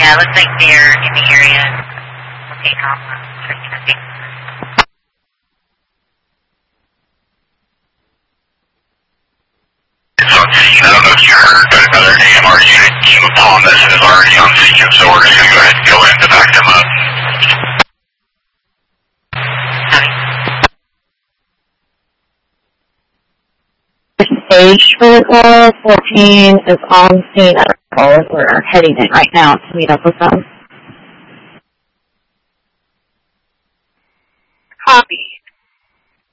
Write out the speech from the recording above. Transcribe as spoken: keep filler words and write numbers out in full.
Yeah, it looks like they're in the area. We'll take off. So, I don't know if you heard, but another A M R unit came upon us and is already on scene, so we're just going to go ahead and go in to back them up. Stage for uh, fourteen is on scene at our call. We're heading in right now to meet up with them. Copy.